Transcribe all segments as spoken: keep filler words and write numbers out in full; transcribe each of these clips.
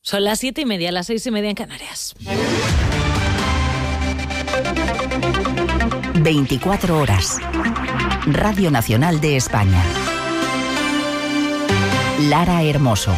Son las siete y media, las seis y media en Canarias. veinticuatro horas. Radio Nacional de España. Lara Hermoso.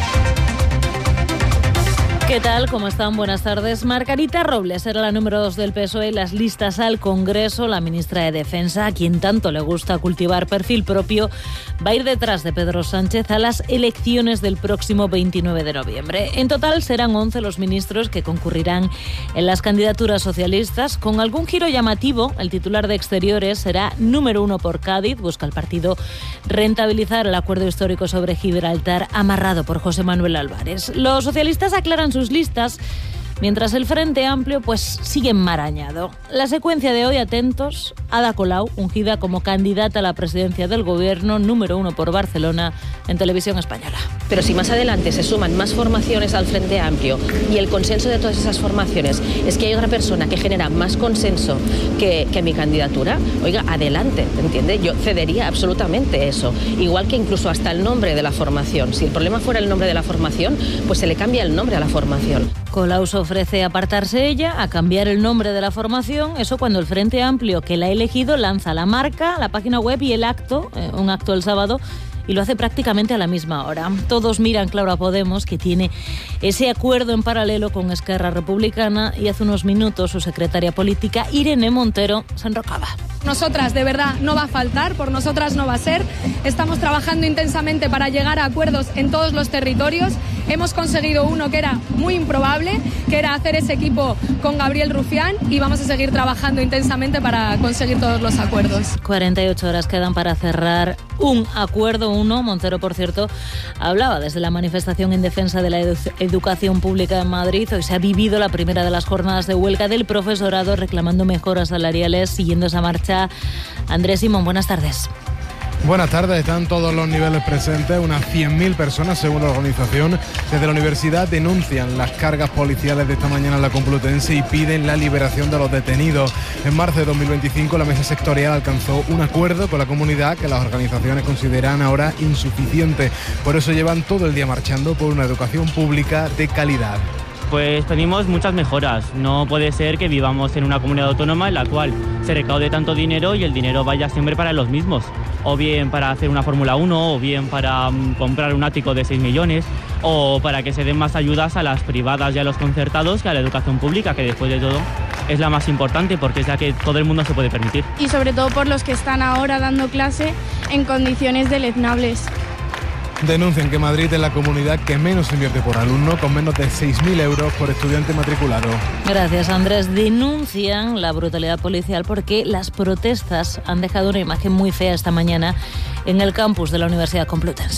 ¿Qué tal? ¿Cómo están? Buenas tardes. Margarita Robles era la número dos del P S O E en las listas al Congreso. La ministra de Defensa, a quien tanto le gusta cultivar perfil propio, va a ir detrás de Pedro Sánchez a las elecciones del próximo veintinueve de noviembre. En total serán once los ministros que concurrirán en las candidaturas socialistas. Con algún giro llamativo, el titular de Exteriores será número uno por Cádiz. Busca el partido rentabilizar el acuerdo histórico sobre Gibraltar amarrado por José Manuel Álvarez. Los socialistas aclaran sus listas, mientras el Frente Amplio pues sigue enmarañado. La secuencia de hoy, atentos: Ada Colau, ungida como candidata a la presidencia del Gobierno, número uno por Barcelona, en Televisión Española. Pero si más adelante se suman más formaciones al Frente Amplio y el consenso de todas esas formaciones es que hay otra persona que genera más consenso que, que mi candidatura, oiga, adelante, ¿entiende? Yo cedería absolutamente eso. Igual que incluso hasta el nombre de la formación. Si el problema fuera el nombre de la formación, pues se le cambia el nombre a la formación. Colau se ofrece a apartarse ella, a cambiar el nombre de la formación, eso cuando el Frente Amplio, que la ha elegido, lanza la marca, la página web y el acto, eh, un acto el sábado, y lo hace prácticamente a la misma hora. Todos miran, claro, a Podemos, que tiene ese acuerdo en paralelo con Esquerra Republicana, y hace unos minutos su secretaria política, Irene Montero, se enrocaba. Nosotras, de verdad, no va a faltar, por nosotras no va a ser. Estamos trabajando intensamente para llegar a acuerdos en todos los territorios. Hemos conseguido uno que era muy improbable, que era hacer ese equipo con Gabriel Rufián, y vamos a seguir trabajando intensamente para conseguir todos los acuerdos. cuarenta y ocho horas quedan para cerrar un acuerdo, uno. Montero, por cierto, hablaba desde la manifestación en defensa de la edu- educación pública en Madrid. Hoy se ha vivido la primera de las jornadas de huelga del profesorado reclamando mejoras salariales. Siguiendo esa marcha, Andrés Simón, buenas tardes. Buenas tardes, están todos los niveles presentes, unas cien mil personas según la organización. Desde la universidad denuncian las cargas policiales de esta mañana en la Complutense y piden la liberación de los detenidos. En marzo de dos mil veinticinco la mesa sectorial alcanzó un acuerdo con la comunidad que las organizaciones consideran ahora insuficiente. Por eso llevan todo el día marchando por una educación pública de calidad. Pues pedimos muchas mejoras. No puede ser que vivamos en una comunidad autónoma en la cual se recaude tanto dinero y el dinero vaya siempre para los mismos. O bien para hacer una Fórmula uno, o bien para um, comprar un ático de seis millones, o para que se den más ayudas a las privadas y a los concertados que a la educación pública, que después de todo es la más importante porque es la que todo el mundo se puede permitir. Y sobre todo por los que están ahora dando clase en condiciones deleznables. Denuncian que Madrid es la comunidad que menos invierte por alumno, con menos de seis mil euros por estudiante matriculado. Gracias, Andrés. Denuncian la brutalidad policial porque las protestas han dejado una imagen muy fea esta mañana en el campus de la Universidad Complutense.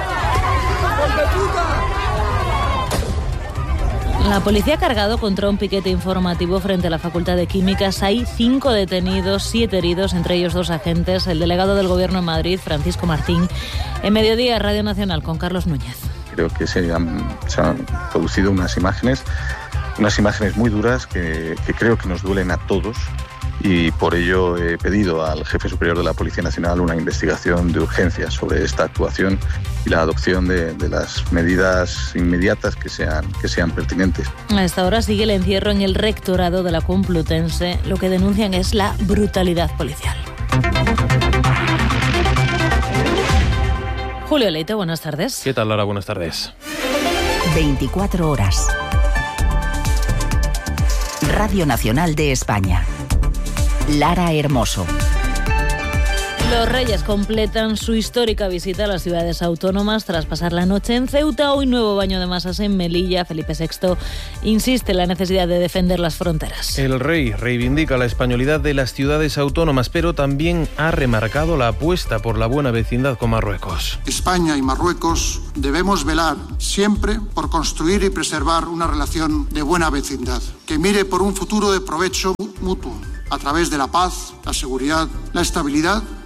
La policía ha cargado contra un piquete informativo frente a la Facultad de Químicas. Hay cinco detenidos, siete heridos, entre ellos dos agentes. El delegado del Gobierno en Madrid, Francisco Martín. En Mediodía, Radio Nacional, con Carlos Núñez. Creo que se han, se han producido unas imágenes, unas imágenes muy duras que, que creo que nos duelen a todos. Y por ello he pedido al jefe superior de la Policía Nacional una investigación de urgencia sobre esta actuación y la adopción de, de las medidas inmediatas que sean, que sean pertinentes. A esta hora sigue el encierro en el rectorado de la Complutense. Lo que denuncian es la brutalidad policial. Julio Leite, buenas tardes. ¿Qué tal, Lara? Buenas tardes. veinticuatro horas. Radio Nacional de España. Lara Hermoso. Los Reyes completan su histórica visita a las ciudades autónomas tras pasar la noche en Ceuta. Hoy nuevo baño de masas en Melilla. Felipe sexto insiste en la necesidad de defender las fronteras. El rey reivindica la españolidad de las ciudades autónomas, pero también ha remarcado la apuesta por la buena vecindad con Marruecos. España y Marruecos debemos velar siempre por construir y preservar una relación de buena vecindad, que mire por un futuro de provecho mutuo, a través de la paz, la seguridad, la estabilidad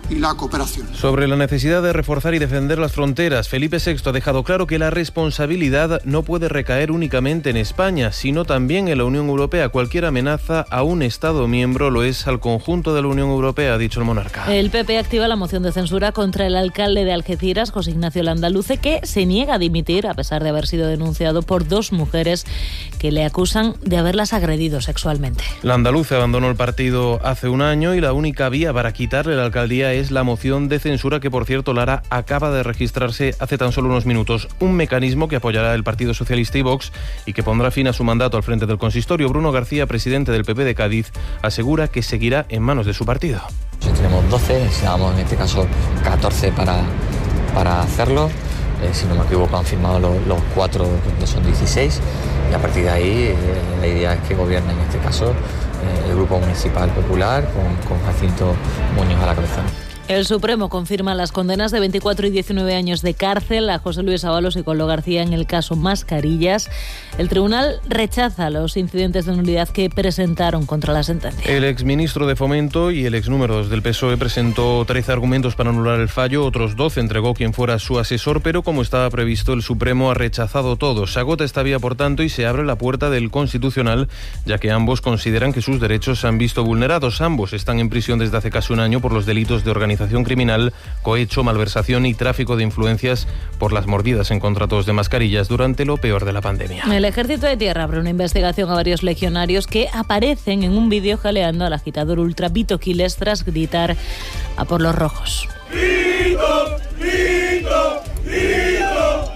y la cooperación. Sobre la necesidad de reforzar y defender las fronteras, Felipe sexto ha dejado claro que la responsabilidad no puede recaer únicamente en España, sino también en la Unión Europea. Cualquier amenaza a un Estado miembro lo es al conjunto de la Unión Europea, ha dicho el monarca. El P P activa la moción de censura contra el alcalde de Algeciras, José Ignacio Landaluce, que se niega a dimitir a pesar de haber sido denunciado por dos mujeres que le acusan de haberlas agredido sexualmente. Landaluce abandonó el partido hace un año y la única vía para quitarle la alcaldía es la moción de censura que, por cierto, Lara, acaba de registrarse hace tan solo unos minutos. Un mecanismo que apoyará el Partido Socialista y Vox y que pondrá fin a su mandato al frente del consistorio. Bruno García, presidente del P P de Cádiz, asegura que seguirá en manos de su partido. Si tenemos doce, necesitábamos en este caso catorce para, para hacerlo. Eh, si no me equivoco, han firmado los, los cuatro, que son dieciséis, y a partir de ahí eh, la idea es que gobierne en este caso eh, el Grupo Municipal Popular con, con Jacinto Muñoz a la cabeza. El Supremo confirma las condenas de veinticuatro y diecinueve años de cárcel a José Luis Ábalos y Coldo García en el caso Mascarillas. El tribunal rechaza los incidentes de nulidad que presentaron contra la sentencia. El exministro de Fomento y el exnúmero dos del P S O E presentó trece argumentos para anular el fallo, otros doce entregó quien fuera su asesor, pero como estaba previsto, el Supremo ha rechazado todos. Se agota esta vía, por tanto, y se abre la puerta del Constitucional, ya que ambos consideran que sus derechos se han visto vulnerados. Ambos están en prisión desde hace casi un año por los delitos de organización criminal, cohecho, malversación y tráfico de influencias por las mordidas en contratos de mascarillas durante lo peor de la pandemia. El Ejército de Tierra abre una investigación a varios legionarios que aparecen en un vídeo jaleando al agitador ultra Vito Quiles tras gritar a por los rojos. ¡Vito! ¡Vito! ¡Vito!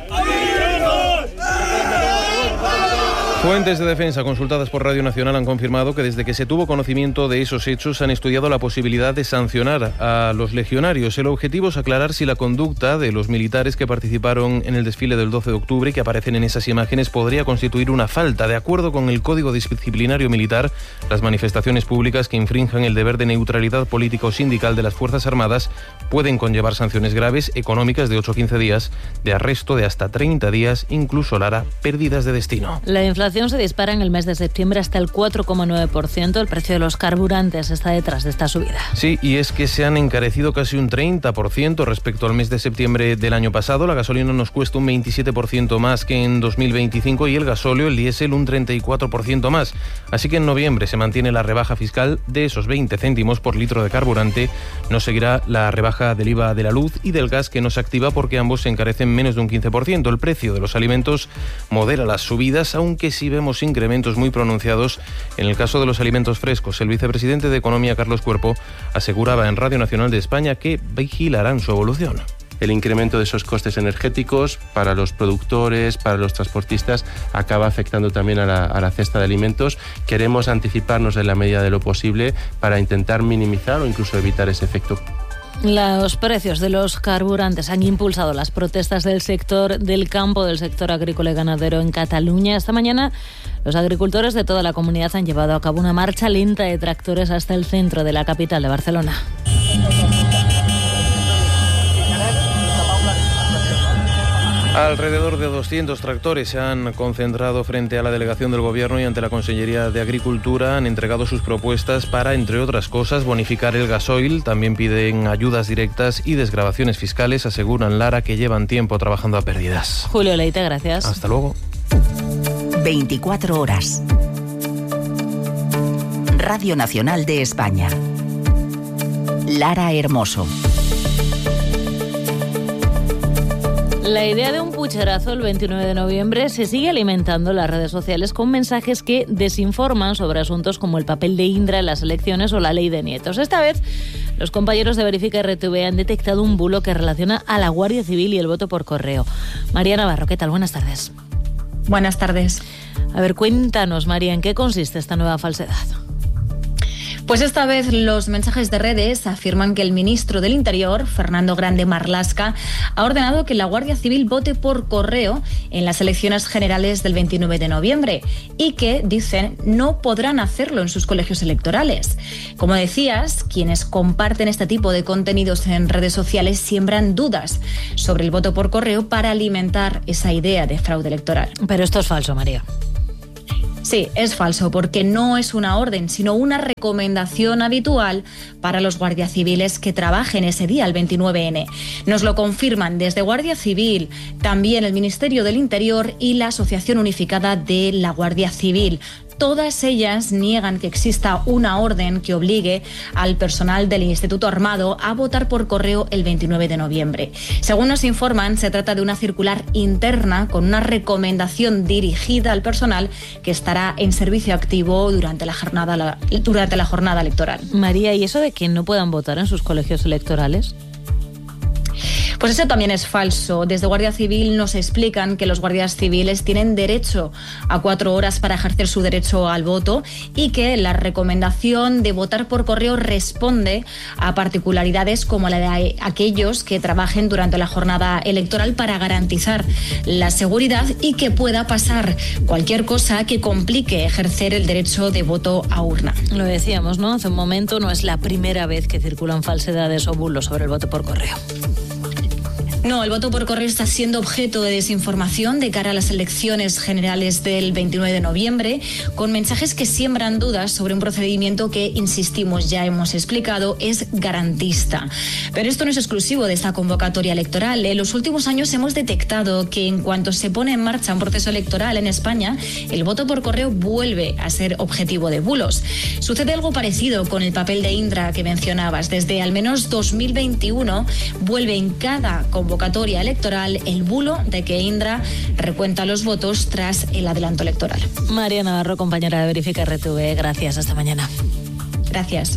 Fuentes de defensa consultadas por Radio Nacional han confirmado que desde que se tuvo conocimiento de esos hechos han estudiado la posibilidad de sancionar a los legionarios. El objetivo es aclarar si la conducta de los militares que participaron en el desfile del doce de octubre y que aparecen en esas imágenes podría constituir una falta. De acuerdo con el Código Disciplinario Militar, las manifestaciones públicas que infrinjan el deber de neutralidad política o sindical de las Fuerzas Armadas pueden conllevar sanciones graves, económicas de ocho a quince días, de arresto de hasta treinta días, incluso, Lara, pérdidas de destino. La inflación se dispara en el mes de septiembre hasta el cuatro coma nueve por ciento. El precio de los carburantes está detrás de esta subida. Sí, y es que se han encarecido casi un treinta por ciento respecto al mes de septiembre del año pasado. La gasolina nos cuesta un veintisiete por ciento más que en dos mil veinticinco y el gasóleo, el diésel, un treinta y cuatro por ciento más. Así que en noviembre se mantiene la rebaja fiscal de esos veinte céntimos por litro de carburante. No seguirá la rebaja del I V A de la luz y del gas, que no se activa porque ambos se encarecen menos de un quince por ciento. El precio de los alimentos modera las subidas, aunque sí vemos incrementos muy pronunciados en el caso de los alimentos frescos. El vicepresidente de Economía, Carlos Cuerpo, aseguraba en Radio Nacional de España que vigilarán su evolución. El incremento de esos costes energéticos para los productores, para los transportistas, acaba afectando también a la, a la cesta de alimentos. Queremos anticiparnos en la medida de lo posible para intentar minimizar o incluso evitar ese efecto. Los precios de los carburantes han impulsado las protestas del sector del campo, del sector agrícola y ganadero en Cataluña. Esta mañana los agricultores de toda la comunidad han llevado a cabo una marcha lenta de tractores hasta el centro de la capital de Barcelona. Alrededor de doscientos tractores se han concentrado frente a la delegación del Gobierno y ante la Consellería de Agricultura. Han entregado sus propuestas para, entre otras cosas, bonificar el gasoil. También piden ayudas directas y desgravaciones fiscales. Aseguran, Lara, que llevan tiempo trabajando a pérdidas. Julio Leite, gracias. Hasta luego. veinticuatro horas. Radio Nacional de España. Lara Hermoso. La idea de un pucherazo el veintinueve de noviembre se sigue alimentando en las redes sociales con mensajes que desinforman sobre asuntos como el papel de Indra en las elecciones o la ley de nietos. Esta vez, los compañeros de Verifica R T V han detectado un bulo que relaciona a la Guardia Civil y el voto por correo. María Navarro, ¿qué tal? Buenas tardes. Buenas tardes. A ver, cuéntanos, María, ¿en qué consiste esta nueva falsedad? Pues esta vez los mensajes de redes afirman que el ministro del Interior, Fernando Grande Marlaska, ha ordenado que la Guardia Civil vote por correo en las elecciones generales del veintinueve de noviembre y que, dicen, no podrán hacerlo en sus colegios electorales. Como decías, quienes comparten este tipo de contenidos en redes sociales siembran dudas sobre el voto por correo para alimentar esa idea de fraude electoral. Pero esto es falso, María. Sí, es falso, porque no es una orden, sino una recomendación habitual para los guardias civiles que trabajen ese día, el veintinueve ene. Nos lo confirman desde Guardia Civil, también el Ministerio del Interior y la Asociación Unificada de la Guardia Civil. Todas ellas niegan que exista una orden que obligue al personal del Instituto Armado a votar por correo el veintinueve de noviembre. Según nos informan, se trata de una circular interna con una recomendación dirigida al personal que estará en servicio activo durante la jornada, durante la jornada electoral. María, ¿y eso de que no puedan votar en sus colegios electorales? Pues eso también es falso. Desde Guardia Civil nos explican que los guardias civiles tienen derecho a cuatro horas para ejercer su derecho al voto y que la recomendación de votar por correo responde a particularidades como la de aquellos que trabajen durante la jornada electoral para garantizar la seguridad y que pueda pasar cualquier cosa que complique ejercer el derecho de voto a urna. Lo decíamos, ¿no? Hace un momento, no es la primera vez que circulan falsedades o bulos sobre el voto por correo. No, el voto por correo está siendo objeto de desinformación de cara a las elecciones generales del veintinueve de noviembre, con mensajes que siembran dudas sobre un procedimiento que, insistimos, ya hemos explicado, es garantista. Pero esto no es exclusivo de esta convocatoria electoral. En los últimos años hemos detectado que en cuanto se pone en marcha un proceso electoral en España, el voto por correo vuelve a ser objetivo de bulos. Sucede algo parecido con el papel de Indra que mencionabas. Desde al menos dos mil veintiuno vuelve en cada convocatoria convocatoria electoral el bulo de que Indra recuenta los votos tras el adelanto electoral. María Navarro, compañera de Verifica R T V, gracias, hasta mañana. Gracias.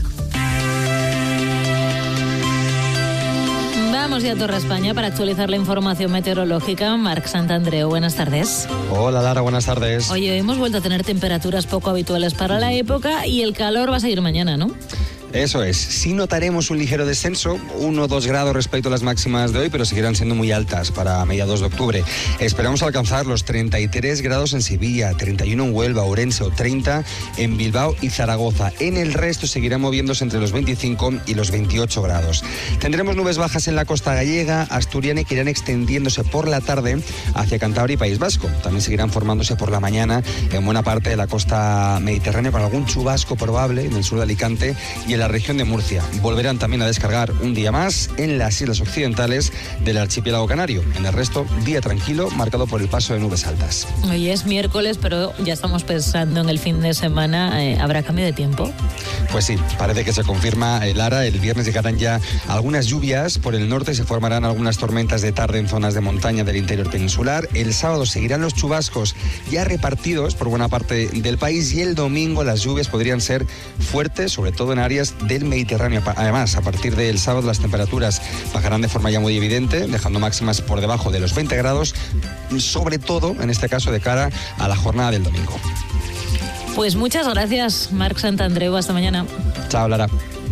Vamos ya a Torre España para actualizar la información meteorológica. Marc Santandreu, buenas tardes. Hola Lara, buenas tardes. Oye, hemos vuelto a tener temperaturas poco habituales para la época y el calor va a seguir mañana, ¿no? Eso es, sí notaremos un ligero descenso, uno o dos grados respecto a las máximas de hoy, pero seguirán siendo muy altas para mediados de octubre. Esperamos alcanzar los treinta y tres grados en Sevilla, treinta y uno en Huelva, Ourense o treinta en Bilbao y Zaragoza. En el resto seguirá moviéndose entre los veinticinco y los veintiocho grados. Tendremos nubes bajas en la costa gallega, asturiana, que irán extendiéndose por la tarde hacia Cantabria y País Vasco. También seguirán formándose por la mañana en buena parte de la costa mediterránea, con algún chubasco probable en el sur de Alicante y en la región de Murcia. Volverán también a descargar un día más en las islas occidentales del archipiélago canario. En el resto, día tranquilo, marcado por el paso de nubes altas. Hoy es miércoles, pero ya estamos pensando en el fin de semana. Eh, ¿Habrá cambio de tiempo? Pues sí, parece que se confirma, eh, Lara. El viernes llegarán ya algunas lluvias por el norte, se formarán algunas tormentas de tarde en zonas de montaña del interior peninsular. El sábado seguirán los chubascos ya repartidos por buena parte del país y el domingo las lluvias podrían ser fuertes, sobre todo en áreas del Mediterráneo. Además, a partir del sábado las temperaturas bajarán de forma ya muy evidente, dejando máximas por debajo de los veinte grados, sobre todo en este caso de cara a la jornada del domingo. Pues muchas gracias, Marc Santandreu. Hasta mañana. Chao, Lara.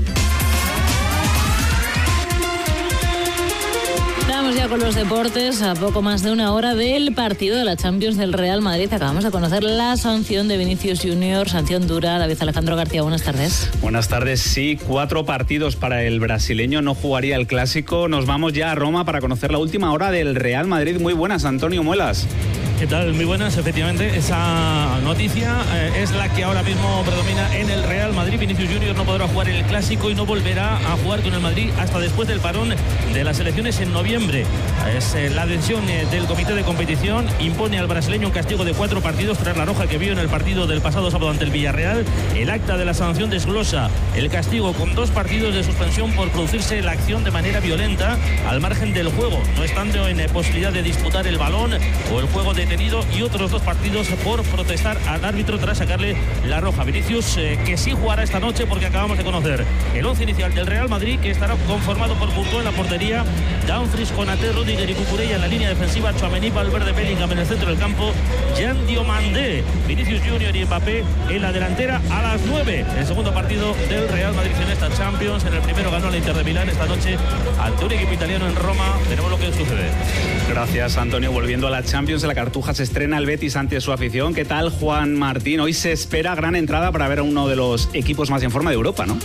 Vamos ya con los deportes, a poco más de una hora del partido de la Champions del Real Madrid. Acabamos de conocer la sanción de Vinicius Junior, sanción dura. David Alejandro García, buenas tardes. Buenas tardes, sí, cuatro partidos para el brasileño, no jugaría el Clásico. Nos vamos ya a Roma para conocer la última hora del Real Madrid. Muy buenas, Antonio Muelas. ¿Qué tal? Muy buenas, efectivamente, esa noticia eh, es la que ahora mismo predomina en el Real Madrid. Vinicius Junior no podrá jugar el Clásico y no volverá a jugar con el Madrid hasta después del parón de las elecciones en noviembre. Es eh, la decisión eh, del comité de competición, impone al brasileño un castigo de cuatro partidos tras la roja que vio en el partido del pasado sábado ante el Villarreal. El acta de la sanción desglosa el castigo con dos partidos de suspensión por producirse la acción de manera violenta al margen del juego, no estando en eh, posibilidad de disputar el balón o el juego de detenido, y otros dos partidos por protestar al árbitro tras sacarle la roja. Vinicius eh, que sí jugará esta noche, porque acabamos de conocer el once inicial del Real Madrid, que estará conformado por Courtois en la portería, Dumfries, Konaté, Rudiger y Cucurella en la línea defensiva, Tchouaméni, Valverde, Bellingham en el centro del campo, Jean Diomandé, Vinicius Junior y Mbappé en la delantera. A las nueve, el segundo partido del Real Madrid en esta Champions. En el primero ganó el Inter de Milán, esta noche ante un equipo italiano en Roma. Veremos lo que sucede. Gracias, Antonio. Volviendo a la Champions, en la Cartuja se estrena el Betis ante su afición. ¿Qué tal, Juan Martín? Hoy se espera gran entrada para ver a uno de los equipos más en forma de Europa, ¿no?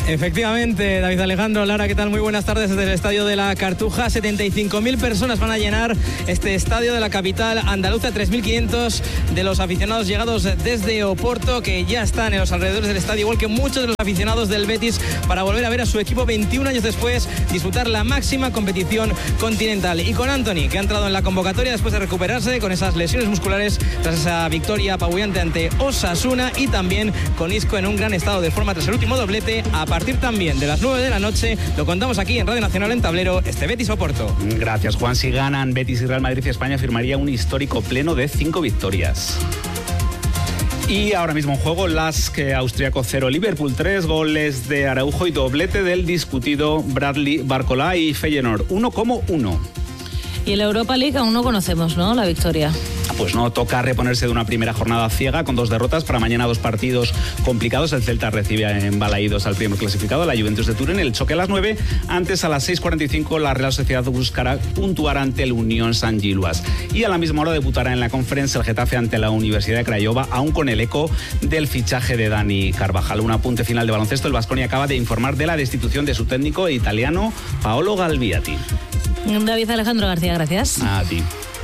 Efectivamente, David Alejandro, Lara, ¿qué tal? Muy buenas tardes desde el Estadio de la Cartuja. setenta y cinco mil personas van a llenar este estadio de la capital andaluza. tres mil quinientos de los aficionados llegados desde Oporto, que ya están en los alrededores del estadio, igual que muchos de los aficionados del Betis, para volver a ver a su equipo veintiún años después disputar la máxima competición continental. Y con Antony, que ha entrado en la convocatoria después de recuperarse con esas lesiones musculares tras esa victoria apabullante ante Osasuna, y también con Isco en un gran estado de forma tras el último doblete. A partir también de las nueve de la noche lo contamos aquí en Radio Nacional en Tablero, este Betis Oporto. Gracias, Juan. Si ganan Betis y Real Madrid, España firmaría un histórico pleno de cinco victorias. Y ahora mismo en juego Lask austriaco cero, Liverpool tres, goles de Araujo y doblete del discutido Bradley Barcola, y Feyenoord uno como uno. Y en la Europa League aún no conocemos, ¿no?, la victoria. Pues no, toca reponerse de una primera jornada ciega con dos derrotas. Para mañana dos partidos complicados. El Celta recibe en Balaídos al primer clasificado, la Juventus de Turín. El choque a las nueve. Antes, a las seis cuarenta y cinco, la Real Sociedad buscará puntuar ante el Unión San Giluas. Y a la misma hora debutará en la Conference el Getafe ante la Universidad de Craiova, aún con el eco del fichaje de Dani Carvajal. Un apunte final de baloncesto. El Baskonia acaba de informar de la destitución de su técnico italiano, Paolo Galviati. David Alejandro García, gracias. A ti.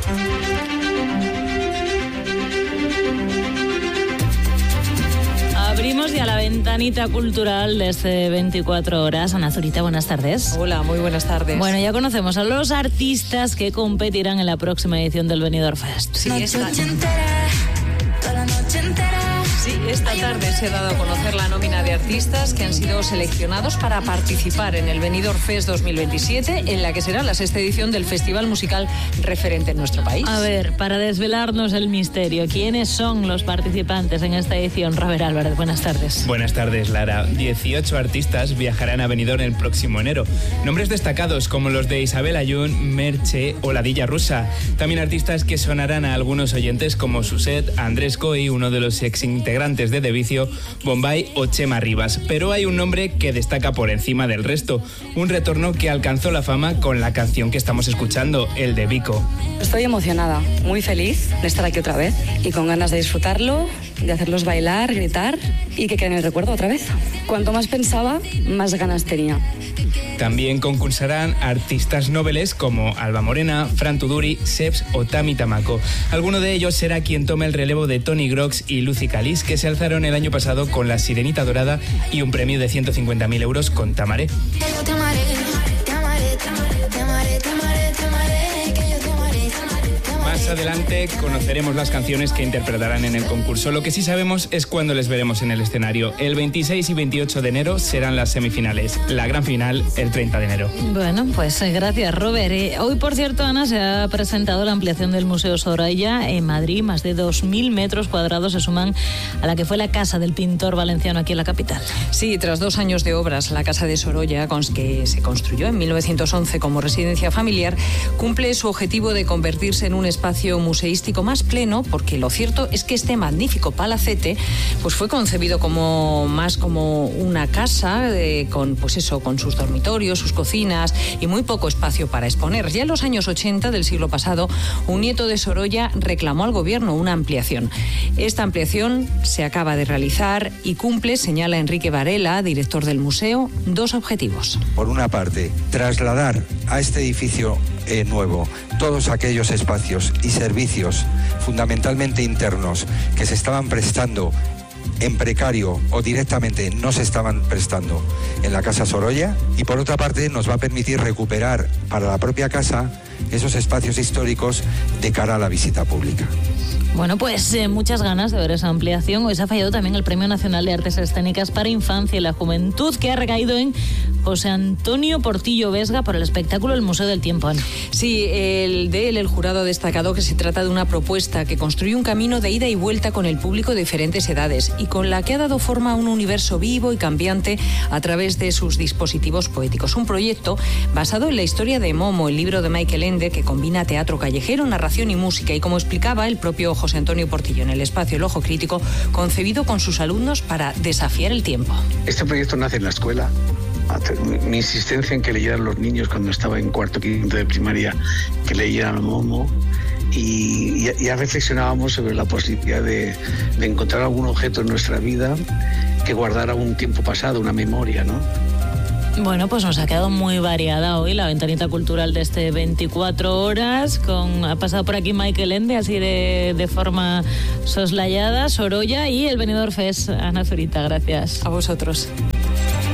Abrimos ya la ventanita cultural de este veinticuatro horas. Ana Zurita, buenas tardes. Hola, muy buenas tardes. Bueno, ya conocemos a los artistas que competirán en la próxima edición del Benidorm Fest. Sí, esta... Sí, esta tarde se ha dado a conocer la nómina de artistas que han sido seleccionados para participar en el Benidorm Fest dos mil veintisiete, en la que será la sexta edición del festival musical referente en nuestro país. A ver, para desvelarnos el misterio, ¿quiénes son los participantes en esta edición? Robert Álvarez, buenas tardes. Buenas tardes, Lara. dieciocho artistas viajarán a Benidorm el próximo enero. Nombres destacados como los de Isabel Ayun, Merche o Ladilla Rusa. También artistas que sonarán a algunos oyentes como Suset, Andrés Coy, uno de los ex integrantes de De Vicio, Bombay o Chema Rivas. Pero hay un nombre que destaca por encima del resto, un retorno que alcanzó la fama con la canción que estamos escuchando, el de Vico. Estoy emocionada, muy feliz de estar aquí otra vez y con ganas de disfrutarlo, de hacerlos bailar, gritar y que quede en el recuerdo otra vez. Cuanto más pensaba, más ganas tenía. También concursarán artistas noveles como Alba Morena, Fran Tuduri, Seps o Tami Tamako. Alguno de ellos será quien tome el relevo de Tony Grox y Lucy Calis, que se alzaron el año pasado con La Sirenita Dorada y un premio de ciento cincuenta mil euros con Tamaré. Más adelante conoceremos las canciones que interpretarán en el concurso. Lo que sí sabemos es cuándo les veremos en el escenario. El veintiséis y veintiocho de enero serán las semifinales. La gran final el treinta de enero. Bueno, pues gracias, Robert. Eh, hoy, por cierto, Ana, se ha presentado la ampliación del Museo Sorolla en Madrid. Más de dos mil metros cuadrados se suman a la que fue la casa del pintor valenciano aquí en la capital. Sí, tras dos años de obras, la Casa de Sorolla, que se construyó en mil novecientos once como residencia familiar, cumple su objetivo de convertirse en un espacio espacio museístico más pleno, porque lo cierto es que este magnífico palacete pues fue concebido como más como una casa eh, con pues eso, con sus dormitorios, sus cocinas y muy poco espacio para exponer. Ya en los años ochenta del siglo pasado, un nieto de Sorolla reclamó al gobierno una ampliación. Esta ampliación se acaba de realizar y cumple, señala Enrique Varela, director del museo, dos objetivos. Por una parte, trasladar a este edificio eh, nuevo todos aquellos espacios y servicios fundamentalmente internos que se estaban prestando en precario o directamente no se estaban prestando en la Casa Sorolla, y por otra parte nos va a permitir recuperar para la propia casa esos espacios históricos de cara a la visita pública. Bueno, pues eh, muchas ganas de ver esa ampliación. Hoy se ha fallado también el Premio Nacional de Artes Escénicas para Infancia y la Juventud, que ha recaído en José Antonio Portillo Vesga por el espectáculo El Museo del Tiempo. Ana. Sí, el de él, el jurado ha destacado que se trata de una propuesta que construye un camino de ida y vuelta con el público de diferentes edades y con la que ha dado forma a un universo vivo y cambiante a través de sus dispositivos poéticos. Un proyecto basado en la historia de Momo, el libro de Michael Ende, que combina teatro callejero, narración y música, y como explicaba el propio José Antonio Portillo en el espacio El Ojo Crítico, concebido con sus alumnos para desafiar el tiempo. Este proyecto nace en la escuela. Mi insistencia en que leyeran los niños cuando estaba en cuarto quinto de primaria, que leyeran Momo, y ya, ya reflexionábamos sobre la posibilidad de, de encontrar algún objeto en nuestra vida que guardara un tiempo pasado, una memoria, ¿no? Bueno, pues nos ha quedado muy variada hoy la ventanita cultural de este veinticuatro horas. Con, ha pasado por aquí Michael Ende, así de, de forma soslayada, Sorolla y el Benidorm Fest. Ana Zurita, gracias. A vosotros.